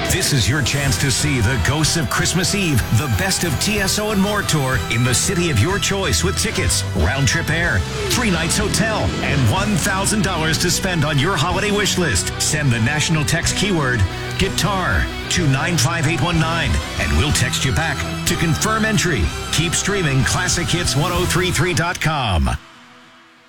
This is your chance to see the Ghosts of Christmas Eve, the Best of TSO and More tour in the city of your choice with tickets, round-trip air, 3 nights hotel, and $1,000 to spend on your holiday wish list. Send the national text keyword guitar to 95819 and we'll text you back to confirm entry. Keep streaming ClassicHits1033.com.